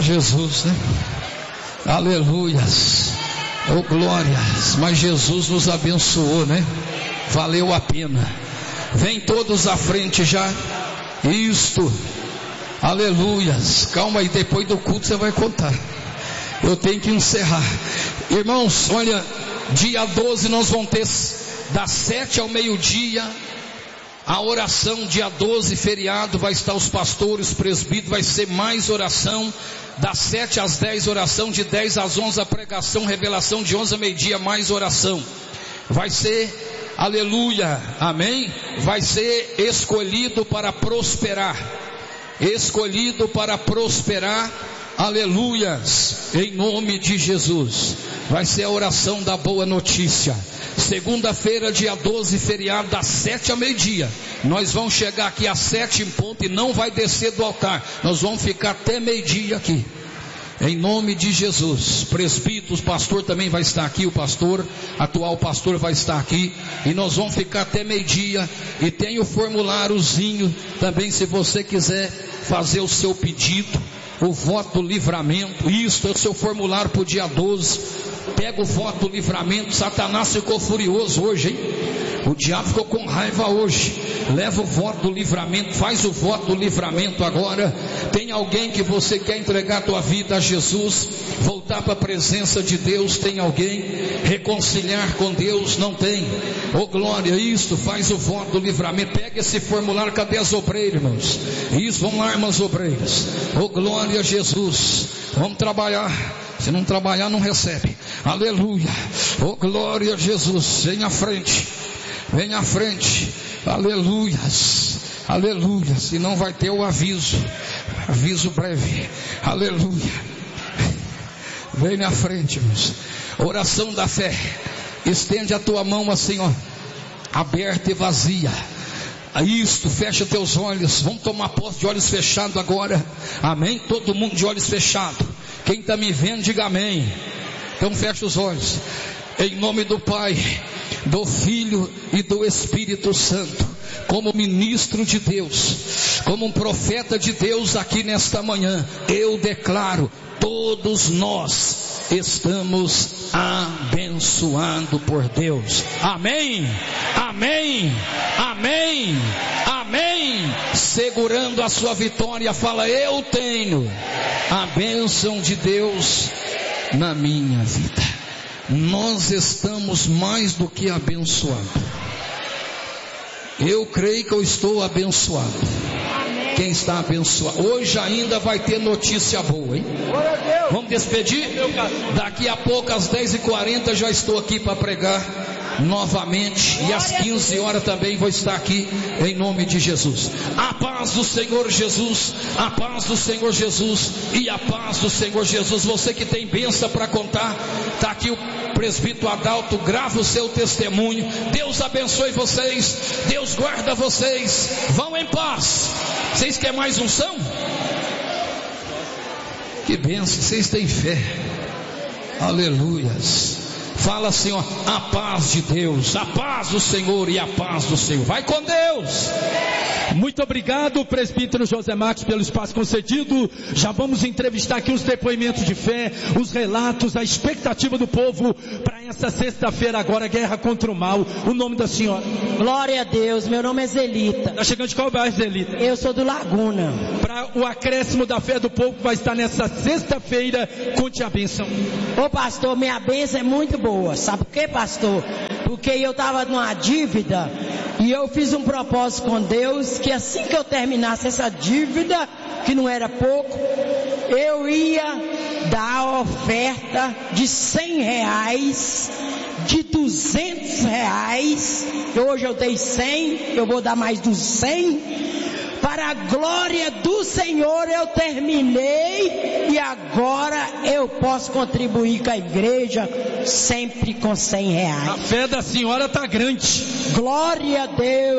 Jesus, né? Aleluias. Oh, glórias. Mas Jesus nos abençoou, né? Valeu a pena. Vem todos à frente já. Isto. Aleluias. Calma aí, depois do culto você vai contar. Eu tenho que encerrar. Irmãos, olha, dia 12 nós vamos ter das 7 ao meio-dia a oração. Dia 12, feriado, vai estar os pastores, presbíteros, vai ser mais oração. Das 7 às 10 oração, de 10 às 11 a pregação, revelação, de 11 a meio-dia mais oração. Vai ser, aleluia, amém? Vai ser escolhido para prosperar. Escolhido para prosperar, aleluias, em nome de Jesus. Vai ser a oração da boa notícia. Segunda-feira, dia 12, feriado, das 7 ao meio-dia. Nós vamos chegar aqui às 7 em ponto e não vai descer do altar. Nós vamos ficar até meio-dia aqui. Em nome de Jesus. Presbíteros, pastor também vai estar aqui. O pastor, atual pastor vai estar aqui. E nós vamos ficar até meio-dia. E tem o formuláriozinho também, se você quiser fazer o seu pedido. O voto do livramento. Isso é o seu formulário para o dia 12. Pega o voto do livramento. Satanás ficou furioso hoje, hein? O diabo ficou com raiva hoje. Leva o voto do livramento. Faz o voto do livramento agora. Tem alguém que você quer entregar a tua vida a Jesus, voltar para a presença de Deus? Tem alguém? Reconciliar com Deus? Não tem? Oh glória, isso, faz o voto do livramento. Pega esse formulário. Cadê as obreiras, irmãos? Isso, vamos lá, irmãs obreiras. Oh glória a Jesus. Vamos trabalhar. Se não trabalhar, não recebe. Aleluia. Oh glória a Jesus. Vem à frente. Vem à frente. Aleluias. Aleluia. Senão vai ter o aviso. Aviso breve. Aleluia. Vem na frente, irmãos. Oração da fé. Estende a tua mão assim, ó, aberta e vazia. Isto, fecha teus olhos. Vamos tomar posse de olhos fechados agora. Amém? Todo mundo de olhos fechados. Quem está me vendo, diga amém. Então fecha os olhos. Em nome do Pai, do Filho e do Espírito Santo, como ministro de Deus, como um profeta de Deus aqui nesta manhã, eu declaro: todos nós estamos abençoados por Deus. Amém, amém, amém, amém. Segurando a sua vitória, fala: eu tenho a bênção de Deus na minha vida. Nós estamos mais do que abençoados. Eu creio que eu estou abençoado. Amém. Quem está abençoado? Hoje ainda vai ter notícia boa, hein? Vamos despedir? Daqui a pouco às 10h40 já estou aqui para pregar novamente. E às 15 horas também vou estar aqui em nome de Jesus. A paz do Senhor Jesus. A paz do Senhor Jesus. E a paz do Senhor Jesus. Você que tem bênção para contar, está aqui o presbítero Adalto. Grava o seu testemunho. Deus abençoe vocês. Deus guarda vocês. Vão em paz. Vocês querem mais unção? Que bênção. Vocês têm fé. Aleluias. Fala assim, ó, a paz de Deus, a paz do Senhor e a paz do Senhor. Vai com Deus. Muito obrigado, presbítero José Marcos, pelo espaço concedido. Já vamos entrevistar aqui os depoimentos de fé, os relatos, a expectativa do povo para essa sexta-feira agora, guerra contra o mal. O nome da senhora? Glória a Deus, meu nome é Zelita. Está chegando de qual bairro, Zelita? Eu sou do Laguna. Para o acréscimo da fé do povo que vai estar nessa sexta-feira, conte a bênção. Ô pastor, minha bênção é muito boa. Sabe por quê, pastor? Porque eu estava numa dívida e eu fiz um propósito com Deus que assim que eu terminasse essa dívida, que não era pouco, eu ia dar a oferta de R$100, de R$200. Hoje eu dei 100, eu vou dar mais dos 100. Para a glória do Senhor eu terminei e agora eu posso contribuir com a igreja sempre com R$100. A fé da senhora está grande. Glória a Deus.